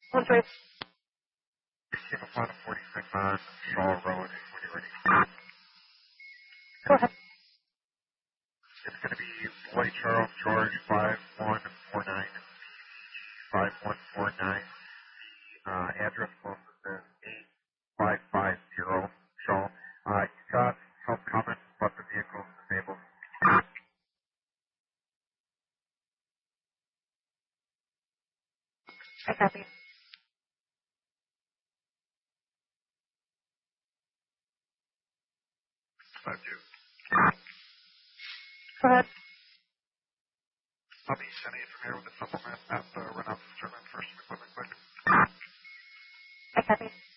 One choice. Came upon a 46 on Shaw Road when you're ready. Go ahead. It's going to be White Charles George 5149. 5149. Address closest is 8550 Shaw. You got help coming, but the vehicle is disabled. I copy. Thank you. Go ahead. I'll be sending you from here with a supplement at the Renault German First Equipment Quick. I copy.